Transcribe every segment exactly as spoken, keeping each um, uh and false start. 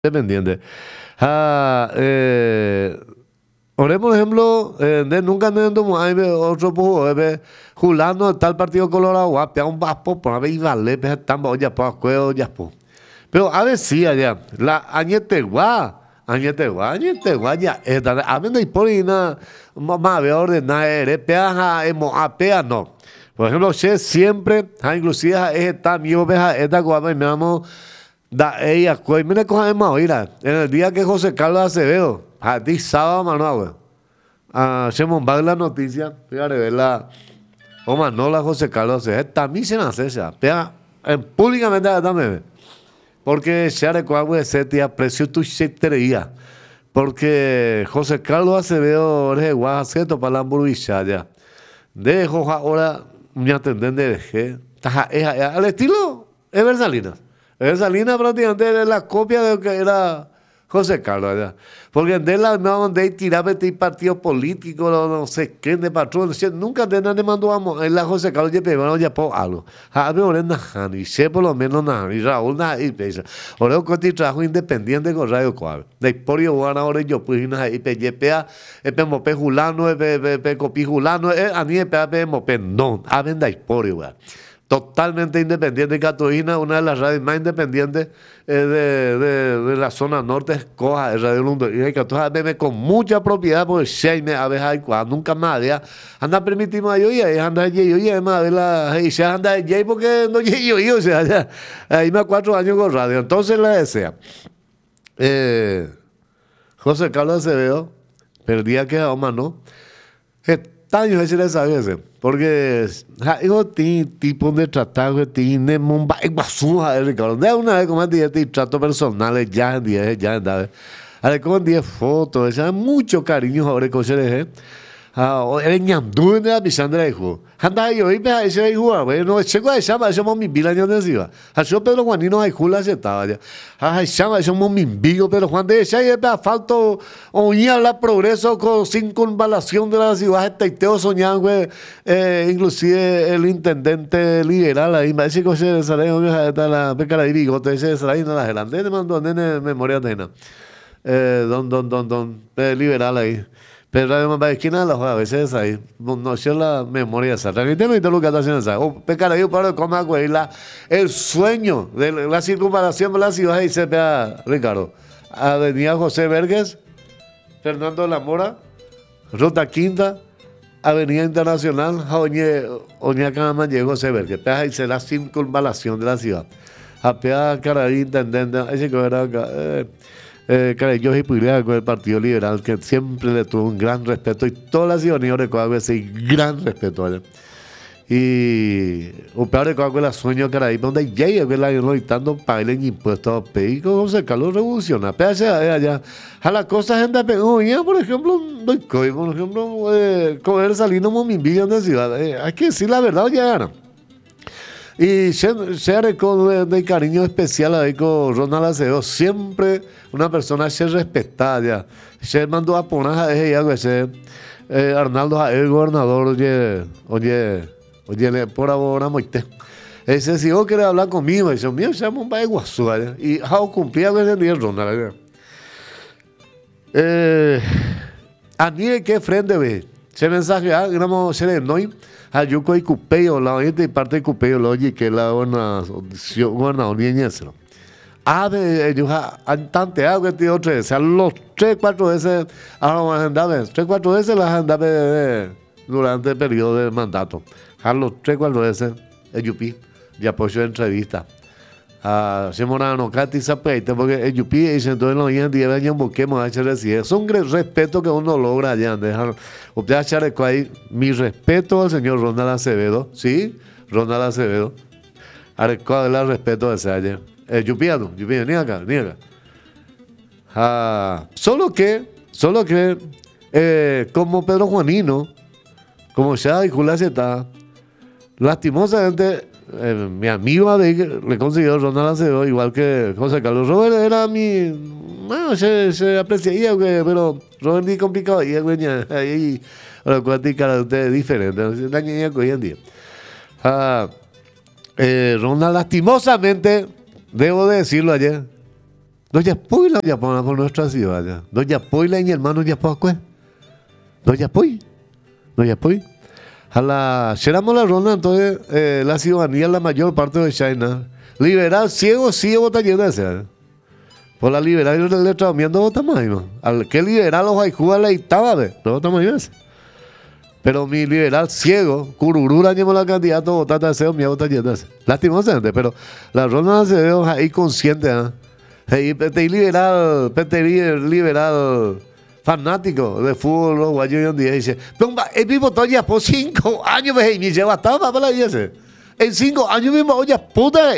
Independiente. Ah, eh, Ore, por ejemplo, eh, de nunca ando hay otro poco de Julano tal partido Colorado, guapia un vaspo, por haber ido a lepe, estamos ya por acuerdo, ya por. Pero a ver si allá, la añetegua, añetegua, añetegua, ya, esta, a mí no hay por ahí nada, más veo ordenar, erepeaja, emo, apea, no. Por ejemplo, che, siempre, ha, inclusive, es esta, mi oveja, esta guapa, y me amo. Da ella, pues, mira cosa de más, mira, en el día que José Carlos Acevedo, a ti sábado, Manuel, a Shemon Bag la noticia, fíjate, verla, o Manola José Carlos Acevedo, también se nace esa, pega, en públicamente también, porque se recuerda se te apreció tu chetería, porque José Carlos Acevedo, es guajaceto para la hamburguesa ya, dejo ahora, me atenden de dejé, al estilo Ever Salinas. Esa línea prácticamente era la copia de lo que era José Carlos allá. Porque de la no de tirar este partido político, no, no sé qué, de patrón, nunca de nada mandó a la José Carlos ya pegó ya por algo. A mí ahora y sé por lo menos nada, y Raúl nada, y pesa. Ahora con este trabajo independiente con Radio Coab. De por yo van ahora yo pues nada, y pe yepea, e pe mope julano, e pe pe copi julano, e a ni pe pe mope no, a venda y por igual. Totalmente independiente. Catuína, una de las radios más independientes eh, de, de, de la zona norte, es Coja, el Radio Mundo. Y hay que bebe con mucha propiedad, porque Sheime, a veces hay cuando nunca más, ya anda permitimos a yo, y ahí anda yo, y además de la, y se anda yo, porque no yo, yo, o sea, ya, ahí me cuatro años con radio. Entonces la desea. Eh, José Carlos Acevedo, perdía que a mano, Taño ese le sabe ese. Porque digo, ti tipo de tratado tiene mumba y basura de Ricardo. De una vez como dije, trato personal ya en día, ya en día. A ver, como diez fotos, esa mucho cariño ahora con ese. Ah, era ñandú de la pisandra hijo. Anda yo y me ese hijo, bueno, checo de chama, eso mo mi bila yo decía. A yo Pedro Juanino hay jula se estaba ya. Ay, chama, eso mo mi bigo, pero Juan de ese y me falto oía la progreso con circunvalación de la ciudad de Taiteo soñando, eh, inclusive el intendente liberal ahí, me dice que se sale la pecara de bigote, se sale la grande, mandó nene memoria de nena. Eh, don don don don liberal ahí. Pero la esquina de la juega, a veces ahí, no sé la memoria esa. Realmente no hay lo que está haciendo esa. O pecar ahí para comer agua y la, el sueño de la circunvalación de la ciudad y se vea, Ricardo. Avenida José Verges, Fernando de la Mora, Ruta Quinta, Avenida Internacional, Oñe, Oña Canama llegó José Verges. Pega y se la circunvalación de la ciudad. A pega Cararí, intendente, ese que era acá. Eh, Eh, claro, yo y Puglia con el Partido Liberal, que siempre le tuvo un gran respeto, y todas las ciudadanías de Coahuila, sí, gran respeto a él. Y un peor de Coahuila sueño que era ahí, donde llega que la no tanto pagarle impuestos a pedir, como José Carlos revoluciona. Pero allá, a las cosas gente pegó, ya, por ejemplo, doy coi, por ejemplo, eh, con el Salino Momimbillo de ciudad. Eh, hay que decir la verdad, ya gana. Y se, se con de, de cariño especial ahí con Ronald Acevedo, siempre una persona se respetada ya. Se mandó a poner a ella, ese eh, Arnaldo, el gobernador, oye, oye, oye, por ahora moite. Ese si vos querés hablar conmigo, dice, mío, se llama un baile guasú, y how cumplía con ese día Ronald. Eh, a mí que frente ve, se mensaje, ah, gramo, se le doy. Ayuco y Cupeyo, la gente parte de Cupeyo, lo oye que la buena buena niña eso. Ah, de ellos han tanteado que tío tres, o sea, los tres, cuatro veces, ahora las andaba, tres, cuatro veces las andaba durante el periodo de mandato. A los tres, cuatro veces, el Yupi, de apoyo de entrevista. Ah, se morano, Katy Zapeite, porque el Yupi dice entonces los días diez años busquemos a H R C. Es un respeto que uno logra allá. Dejar, usted achar ahí mi respeto al señor Ronald Acevedo, ¿sí? Ronald Acevedo. Arecoa de respeto de ese ayer. El Yupi, no, Yupi, ni acá, ni acá. Ah, solo que, solo que, eh, como Pedro Juanino, como ya y Julia está, lastimosamente. Eh, mi amigo Abel le consiguió Ronald Acevedo, igual que José Carlos. Robert era mi. Bueno, se, se apreciaría, pero Robert ni complicado. Y ahí, ahora cuántica de ustedes diferente. La niña que hoy en día. Ah, eh, Ronald, lastimosamente, debo de decirlo ayer, Doña Poy la llamaban por nuestra ciudad. Ya. Doña Poy la y mi hermano ya fue. Doña Poy. Doña Poy. A la Sheramo la ronda, entonces, eh, la ciudadanía, la mayor parte de China. Liberal, ciego, ciego, taller de ese. Por la liberal, yo le estaba viendo otra más. Al que liberal, los haiku, la estaba de. No, otra más. Pero mi liberal ciego, cururura, llevo la candidato, votata de SEO, mi hago taller de ese. Lastimosamente, pero la ronda se ve ahí consciente, ¿eh? Hey, P T I liberal, P T I liberal fanático de fútbol, los guayos hoy en día dice, pero el mismo todavía por cinco años me me lleva hasta para la ese. En cinco años mismo, oye, puta.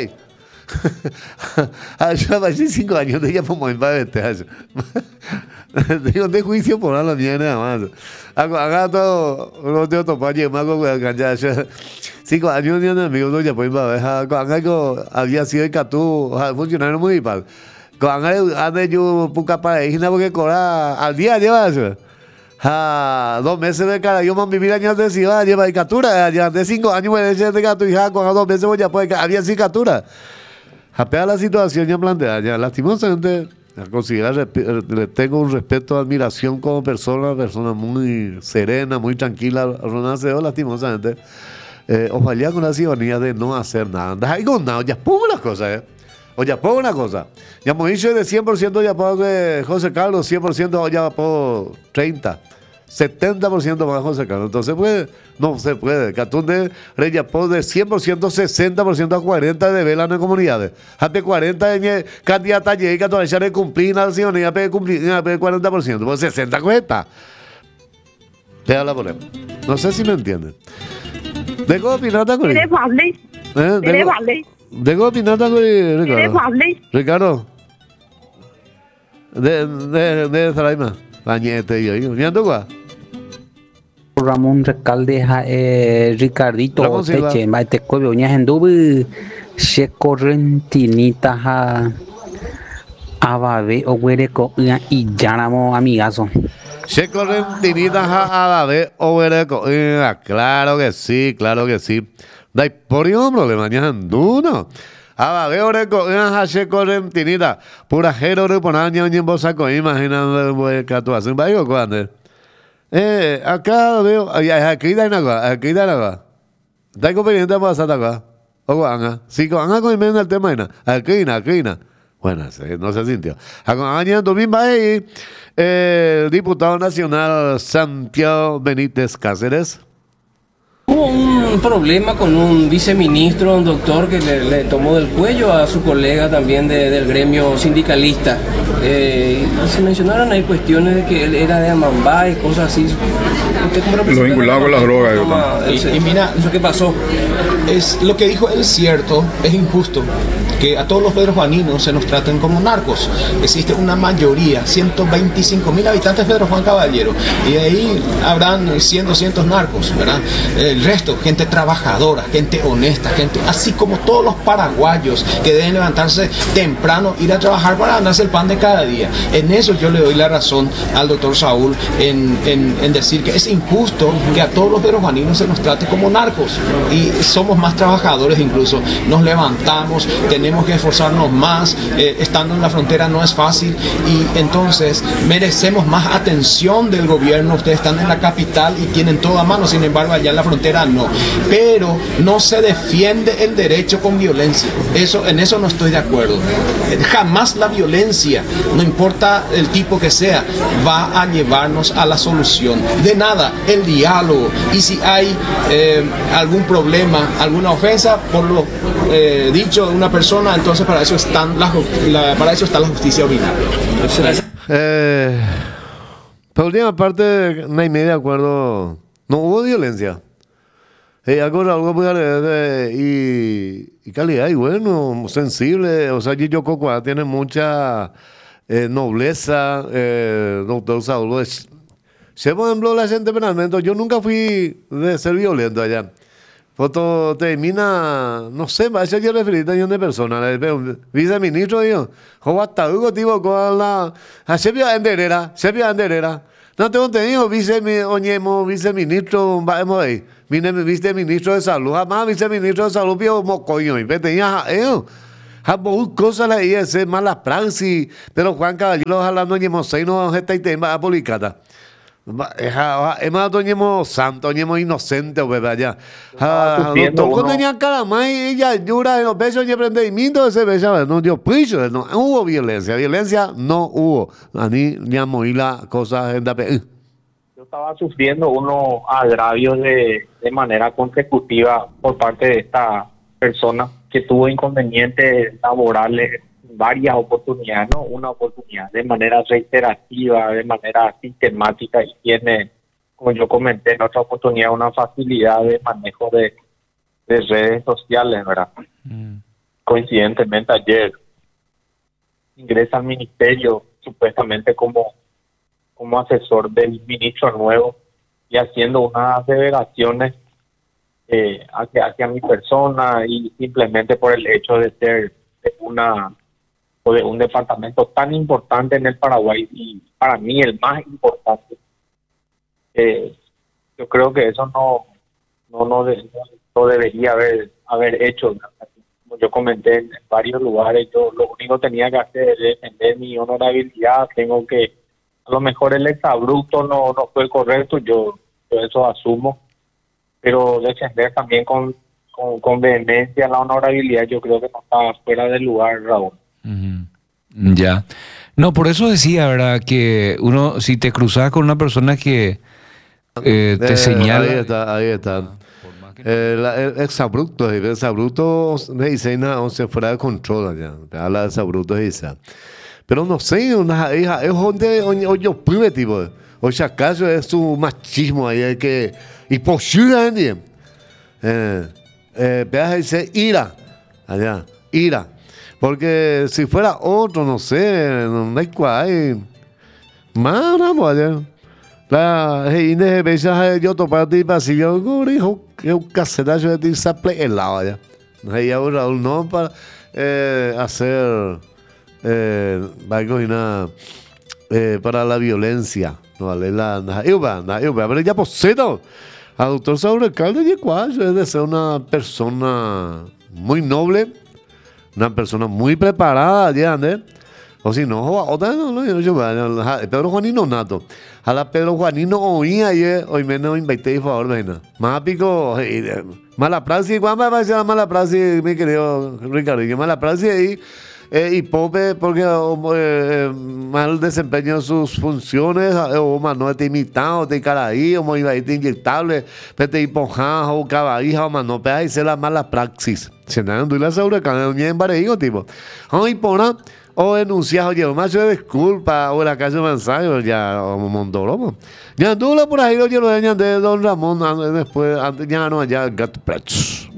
A yo hace cinco años de ella como en para este. Digo, de juicio por la mierda más. Haga todo, no tengo topaño más con el cancha. Cinco años de amigo no ya pues va a ver. Haga había sido el catú, funcionario municipal. Cuando ande yo puca para ir porque cobra al día lleva eso. Ah, dos meses de cara, yo más vivir años de ciudad, lleva captura, ya de cinco años me de gato y ja, con dos meses voy a poder, había sin captura. Japea la situación ya planteada, ya lastimosamente, considera, le tengo un respeto, admiración como persona, persona muy serena, muy tranquila, Ronald lastimosamente, eh, ojalá con la ciudadanía de no hacer nada, anda ahí con nada, ya pongo las cosas, eh. Oye, pongo una cosa. Ya hemos dicho de cien por ciento ya pongo de José Carlos, cien por ciento ya pongo treinta, setenta por ciento más José Carlos. Entonces, pues, no se puede. Catún de Reyapó de cien por ciento, sesenta por ciento a cuarenta de velas en comunidades. Hasta cuarenta de candidata llega, todavía ya de cumplir nación, ya puede cumplir, ya puede cuarenta por ciento. Pues sesenta cuesta. Te da la problema. No sé si me entienden. ¿Dejo opinar con él? ¿Eh? ¿Dejo? ¿Dejo opinar con Ricardo? Ricardo. De, de, de Zaraima. Bañete y yo. ¿Viendo cuál? Ramón Recalde, eh, Ricardito, Teche, Maite Cuevio, Ñajendubi, She Correntinita, ja, Ababe, Oguereco, y Llanamo, amigazo. She Correntinita, ja, Ababe, Oguereco, claro que sí, claro que sí. Dai por un problema, Ñajenduno. Ababe, Oguereco, She Correntinita, pura jero, reponaña, Ñembosaco, imaginando el catuazo, ¿vale? ¿Cuándo? Eh, acá veo, aquí hay nada, aquí hay nada. ¿Está conveniente para pasar acá? O Guanga. Si Guanga con el el tema, aquí, aquí, bueno, no se sintió. Acompañando domingo ahí, el diputado nacional Santiago Benítez Cáceres. Hubo un problema con un viceministro, un doctor que le, le tomó del cuello a su colega también de, del gremio sindicalista. Eh, se mencionaron ahí cuestiones de que él era de Amambá y cosas así. Lo vinculado con las drogas. Y, y mira, ¿eso qué pasó? Es, lo que dijo él es cierto, es injusto que a todos los pedrojuaninos se nos traten como narcos. Existe una mayoría, ciento veinticinco mil habitantes de Pedro Juan Caballero, y de ahí habrán cien, doscientos narcos, ¿verdad? El resto, gente trabajadora, gente honesta, gente, así como todos los paraguayos que deben levantarse temprano, ir a trabajar para ganarse el pan de cada día. En eso yo le doy la razón al doctor Saúl en, en, en decir que es injusto que a todos los pedrojuaninos se nos trate como narcos, y somos más trabajadores, incluso nos levantamos, tenemos que esforzarnos más, eh, estando en la frontera no es fácil, y entonces merecemos más atención del gobierno. Ustedes están en la capital y tienen todo a mano, sin embargo allá en la frontera no, pero no se defiende el derecho con violencia. Eso, en eso no estoy de acuerdo. Jamás la violencia, no importa el tipo que sea, va a llevarnos a la solución. De nada, el diálogo, y si hay eh, algún problema, alguna ofensa, por lo eh, dicho de una persona, entonces para eso están la, la, para eso está la justicia ordinaria. Eh, por última parte, no hay medio de acuerdo. No hubo violencia. Eh, algo, algo muy de, y, y calidad, y bueno, sensible. O sea, Gillo Cocoa tiene mucha eh, nobleza. Eh, doctor Saúl, se por ejemplo, la gente penalmente. Yo nunca fui de ser violento allá. Foto termina, no sé, va a ser yo referir a de personas. Viceministro, digo, o hasta Hugo, tipo, con la. A Sepia Anderera, Sepia Anderera. No tengo entendido, vice, oñemo, viceministro, vamos ahí. Vine viceministro de salud, jamás viceministro de salud, pero mocoño, y tenía jaeo. Hay cosas la I S, malas praxis, pero Juan Caballero, ojalá no lleguemos seis, no está y tema policata. Es más, doñemos santo, doñemos inocente, bebé, ya. Doctor, cuando tenían calamay, ella llora en los besos y emprendimiento, ese beso, no dio piso, no hubo violencia, violencia no hubo. A mí, ya moví las cosas en la P. Yo estaba sufriendo unos agravios de, de manera consecutiva por parte de esta persona que tuvo inconvenientes laborales varias oportunidades, no una oportunidad, de manera reiterativa, de manera sistemática, y tiene, como yo comenté en otra oportunidad, una facilidad de manejo de, de redes sociales, ¿verdad? Mm. Coincidentemente ayer ingresa al ministerio supuestamente como, como asesor del ministro nuevo y haciendo unas aseveraciones eh, hacia, hacia mi persona, y simplemente por el hecho de ser de una o de un departamento tan importante en el Paraguay, y para mí el más importante. Eh, yo creo que eso no no no, de, no, no debería haber haber hecho. Como yo comenté en, en varios lugares, yo lo único que tenía que hacer es defender mi honorabilidad. Tengo que, a lo mejor el exabrupto no, no fue correcto, yo, yo eso asumo, pero defender también con, con, con vehemencia la honorabilidad, yo creo que no estaba fuera del lugar, Raúl. Uh-huh. Ya. No, por eso decía, ¿verdad? Que uno, si te cruzas con una persona que eh, te eh, señala... Ahí está, ahí está. Eh, la, el exabrupto, el exabrupto dice no, se fuera de control ya. Habla de exabrupto dice. Pero no sé, una hija, es donde yo pude tipo, o sea, acaso es su machismo ahí hay que y posible eh eh eh dice ira allá, ira. Porque si fuera otro, no sé, no hay cual. Más, vamos allá. La gente de veces yo topar de pasillo, dijo que un casetazo de ti saple helado allá. Ahí ahora no para eh, hacer eh, algo y nada eh, para la violencia. No vale la nada. Iba, nada, iba. Pero ya posito. Al doctor Saúl Alcalde de cuál es de ser una persona muy noble. Una persona muy preparada, ¿ya? ¿eh? O si no, otra no, no, no, no, Pedro Juanino Nato. A la Pedro Juanino oía ayer, hoy menos invité, por favor, venga. Más pico, mala praxis, ¿cuándo va a ser la mala praxis, mi querido Ricardo? Mala praxis ahí, eh, y pobre, porque eh, mal desempeño de sus funciones, o más no te imitado, te caraí, o iba a ir inyectable, te hipojá, o cabalija, o más no, pero ahí se la mala praxis. Se andan dando la saúde, cada uno en barrigo, tipo. Ay, pona, o denunciado, oye, más de disculpa, o la calle Manzano, ya, o Mondoromo. Ya, tú por ahí, oye, lo de Don Ramón, después, ya no, ya, Gato Prats.